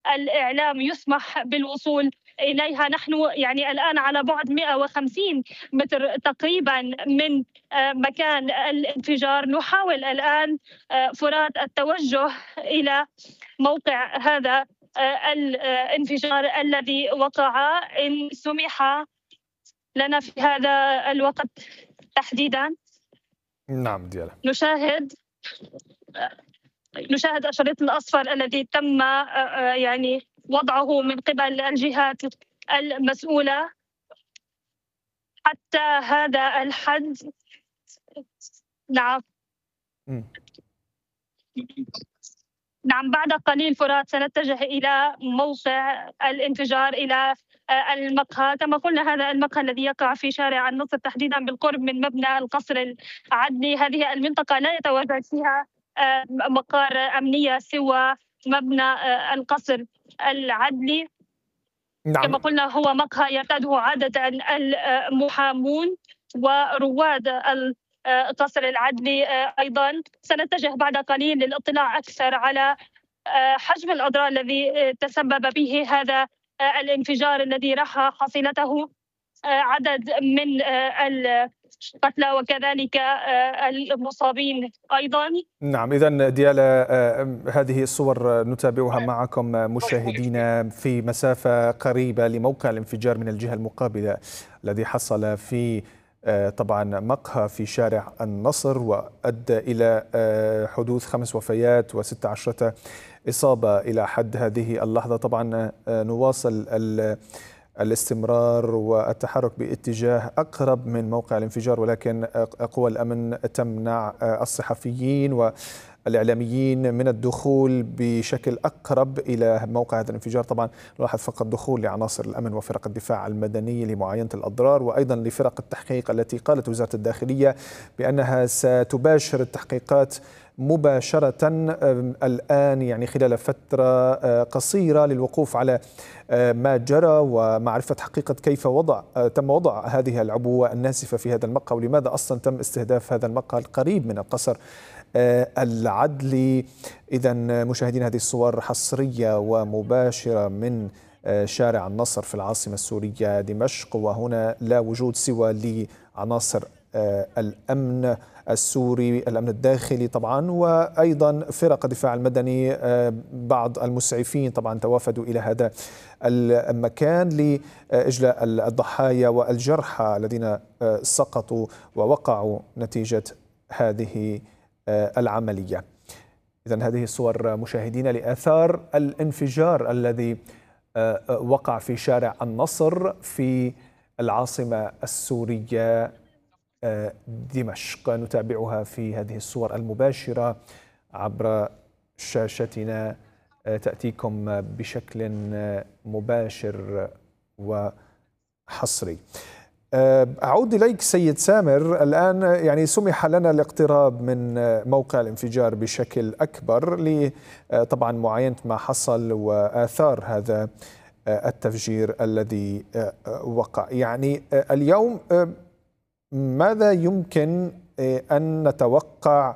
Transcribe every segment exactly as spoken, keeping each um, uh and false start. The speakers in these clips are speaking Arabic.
الإعلام يسمح بالوصول إليها. نحن يعني الآن على بعد مئة وخمسين متر تقريبا من آه، مكان الانفجار. نحاول الآن آه، فرات التوجه إلى موقع هذا آه، الانفجار الذي وقع، إن سمح لنا في هذا الوقت تحديدا. نعم ديالا. نشاهد نشاهد الشريط الأصفر الذي تم آه، آه، يعني وضعه من قبل الجهات المسؤولة حتى هذا الحد. نعم. م. نعم، بعد قليل فرات سنتجه إلى موقع الانفجار، إلى آه، المقهى. كما قلنا هذا المقهى الذي يقع في شارع النصر تحديدا بالقرب من مبنى القصر العدلي. هذه المنطقة لا يتواجد فيها آه، مقار أمنية سوى مبنى آه، القصر العدلي. نعم. كما قلنا هو مقهى يرتاده عادة المحامون ورواد القصر العدلي. أيضا سنتجه بعد قليل للاطلاع أكثر على حجم الأضرار الذي تسبب به هذا الانفجار الذي راح حصيلته عدد من القتلى وكذلك المصابين أيضا. نعم، إذا ديالا هذه الصور نتابعها معكم مشاهدينا في مسافة قريبة لموقع الانفجار من الجهة المقابلة الذي حصل في طبعا مقهى في شارع النصر، وأدى إلى حدوث خمس وفيات وستة عشرة إصابة إلى حد هذه اللحظة. طبعا نواصل الاستمرار والتحرك باتجاه أقرب من موقع الانفجار، ولكن قوى الأمن تمنع الصحفيين والإعلاميين من الدخول بشكل أقرب إلى موقع هذا الانفجار. طبعا نلاحظ فقط دخول لعناصر الأمن وفرق الدفاع المدني لمعاينة الأضرار، وأيضا لفرق التحقيق التي قالت وزارة الداخلية بأنها ستباشر التحقيقات مباشرة الآن، يعني خلال فترة قصيرة، للوقوف على ما جرى ومعرفة حقيقة كيف وضع تم وضع هذه العبوة الناسفة في هذا المقهى، ولماذا أصلا تم استهداف هذا المقهى القريب من القصر العدلي. إذا مشاهدين، هذه الصور حصرية ومباشرة من شارع النصر في العاصمة السورية دمشق، وهنا لا وجود سوى لعناصر الأمن السوري، الأمن الداخلي طبعا، وأيضا فرق الدفاع المدني. بعض المسعفين طبعا توافدوا إلى هذا المكان لإجلاء الضحايا والجرحى الذين سقطوا ووقعوا نتيجة هذه العملية. إذن هذه الصور مشاهدينا لآثار الانفجار الذي وقع في شارع النصر في العاصمة السورية دمشق. نتابعها في هذه الصور المباشرة عبر شاشتنا، تأتيكم بشكل مباشر وحصري. أعود إليك سيد سامر. الآن يعني سمح لنا الاقتراب من موقع الانفجار بشكل أكبر لطبعا معاينة ما حصل وآثار هذا التفجير الذي وقع. يعني اليوم ماذا يمكن أن نتوقع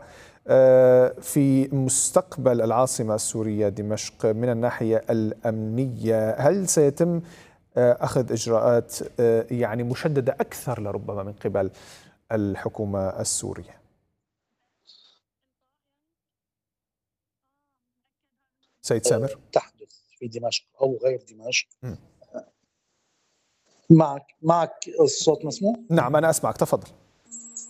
في مستقبل العاصمة السورية دمشق من الناحية الأمنية؟ هل سيتم أخذ إجراءات يعني مشددة أكثر لربما من قبل الحكومة السورية؟ سيد سامر. تحدث في دمشق أو غير دمشق. م. معك معك الصوت مسموع؟ نعم أنا أسمعك، تفضل.